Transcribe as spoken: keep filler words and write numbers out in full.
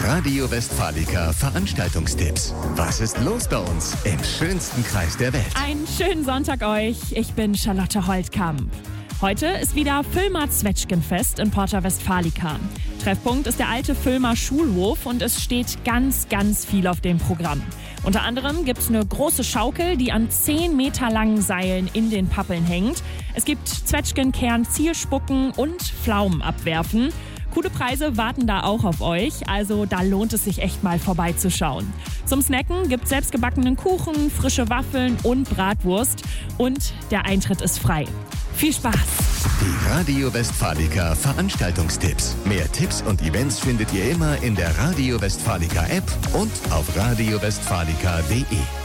Radio Westfalica Veranstaltungstipps. Was ist los bei uns im schönsten Kreis der Welt? Einen schönen Sonntag euch. Ich bin Charlotte Holtkamp. Heute ist wieder Villmar Zwetschgenfest in Porta Westfalica. Treffpunkt ist der alte Villmar Schulhof und es steht ganz, ganz viel auf dem Programm. Unter anderem gibt es eine große Schaukel, die an zehn Meter langen Seilen in den Pappeln hängt. Es gibt Zwetschgenkern, Zielspucken und Pflaumen abwerfen. Coole Preise warten da auch auf euch, also da lohnt es sich echt mal vorbeizuschauen. Zum Snacken gibt es selbstgebackenen Kuchen, frische Waffeln und Bratwurst und der Eintritt ist frei. Viel Spaß! Die Radio Westfalica Veranstaltungstipps. Mehr Tipps und Events findet ihr immer in der Radio Westfalica App und auf radio westfalica punkt de.